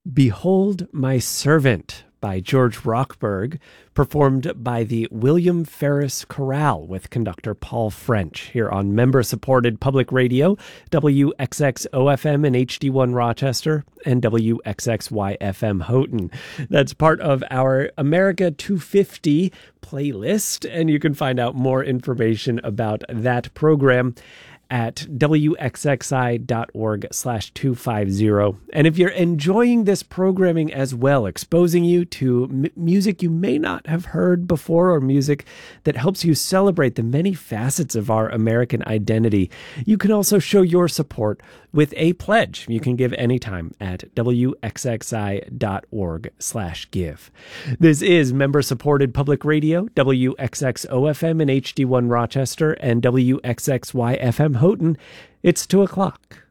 Behold My Servant by George Rochberg, performed by the William Ferris Chorale with conductor Paul French here on member-supported public radio, WXXOFM in HD1 Rochester and WXXYFM Houghton. That's part of our America 250 playlist, and you can find out more information about that program at wxxi.org/250. And if you're enjoying this programming as well, exposing you to music you may not have heard before or music that helps you celebrate the many facets of our American identity, you can also show your support with a pledge. You can give anytime at wxxi.org/give. This is member-supported public radio, WXXOFM in HD1 Rochester and WXXYFM Houghton. It's 2 o'clock.